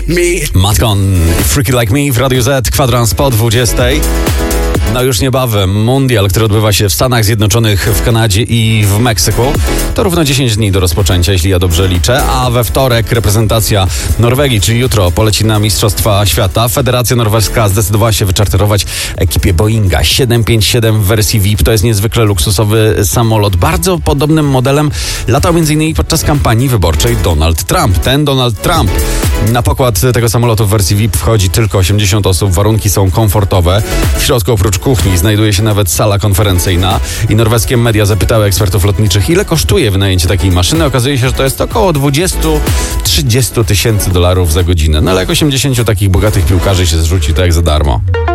Matkon, Freaky Like Me w Radiu Z, kwadrans po 20. No już niebawem mundial, który odbywa się w Stanach Zjednoczonych, w Kanadzie i w Meksyku. To równo 10 dni do rozpoczęcia, jeśli ja dobrze liczę. A we wtorek reprezentacja Norwegii, czyli jutro, poleci na Mistrzostwa Świata. Federacja Norweska zdecydowała się wyczarterować ekipie Boeinga 757 w wersji VIP. To jest niezwykle luksusowy samolot. Bardzo podobnym modelem latał m.in. podczas kampanii wyborczej Donald Trump. Ten Donald Trump. Na pokład tego samolotu w wersji VIP wchodzi tylko 80 osób. Warunki są komfortowe. W środku oprócz kuchni znajduje się nawet sala konferencyjna i norweskie media zapytały ekspertów lotniczych, ile kosztuje wynajęcie takiej maszyny. Okazuje się, że to jest około 20-30 tysięcy dolarów za godzinę. No ale jak 80 takich bogatych piłkarzy się zrzuci, to jak za darmo.